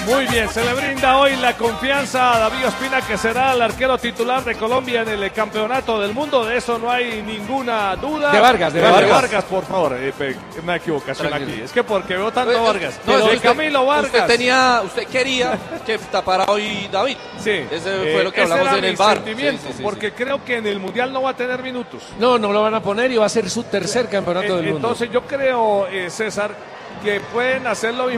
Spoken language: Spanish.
Muy bien, se le brinda hoy la confianza a David Ospina, que será el arquero titular de Colombia en el campeonato del mundo. De eso no hay ninguna duda. De Vargas, por favor. Una equivocación aquí. Es que porque veo tanto Vargas. No, de Camilo Vargas. Usted quería que tapara hoy David. Sí. Ese fue lo que hablamos en el bar. Porque creo que en el Mundial no va a tener minutos. No lo van a poner y va a ser su tercer campeonato del mundo. Entonces yo creo, César, que pueden hacer lo mismo